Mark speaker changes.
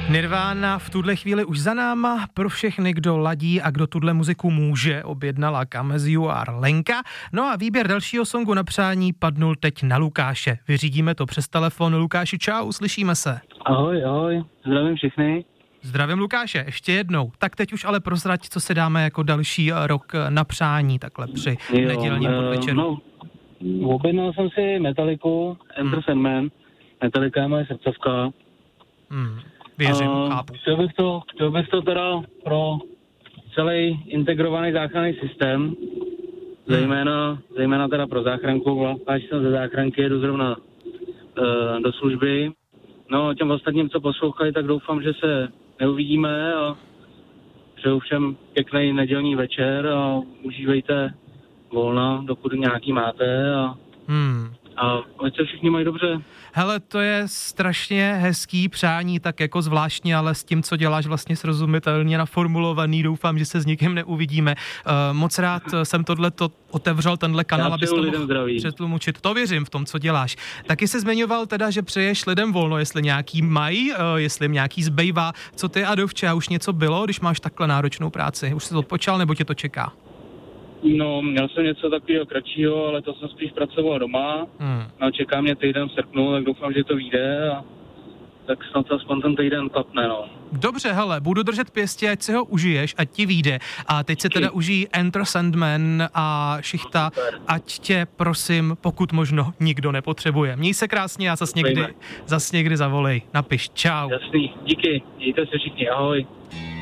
Speaker 1: Nirvana v tuhle chvíli už za náma, pro všechny, kdo ladí a kdo tuhle muziku může, objednala Come As You Are Lenka. No a výběr dalšího songu na přání padnul teď na Lukáše. Vyřídíme to přes telefon. Lukáši, čau, slyšíme se.
Speaker 2: Ahoj, zdravím všechny.
Speaker 1: Zdravím Lukáše, ještě jednou. Tak teď už ale prozrať, co se dáme jako další rok na přání, takhle při nedělním podvečeru.
Speaker 2: No, objednal jsem si Metalliku, Enter Sandman. Metallica je moje srdcovka.
Speaker 1: Věřím, chápu.
Speaker 2: Chtěl bych to teda pro celý integrovaný záchranný systém, zejména teda pro záchranku, až jsem ze záchranky, jedu zrovna do služby. No, těm ostatním, co poslouchají, tak doufám, že se neuvidíme a přeju všem pěkný nedělní večer a užívejte volna, dokud nějaký máte a ať se všichni mají dobře.
Speaker 1: Hele, to je strašně hezký přání, tak jako zvláštně, ale s tím, co děláš, vlastně srozumitelně naformulovaný, doufám, že se s nikým neuvidíme. Moc rád jsem tohleto otevřel, tenhle kanál, abys to mohl přetlumočit. To věřím v tom, co děláš. Taky se zmiňoval teda, že přeješ lidem volno, jestli nějaký mají, jestli jim nějaký zbývá. Co ty, Adovče, už něco bylo, když máš takhle náročnou práci? Už jsi to odpočal, nebo tě to čeká?
Speaker 2: No, měl jsem něco takového kratšího, ale to jsem spíš pracoval doma. No, čeká mě týden v srpnu, tak doufám, že to vyjde a tak snad aspoň ten týden klapne, no.
Speaker 1: Dobře, hele, budu držet pěstě, ať si ho užiješ, ať ti vyjde. A teď se teda užijí Enter Sandman a šichta, ať tě, prosím, pokud možno nikdo nepotřebuje. Měj se krásně a zas někdy zavolej. Napiš, čau.
Speaker 2: Jasný, díky, mějte se všichni, ahoj.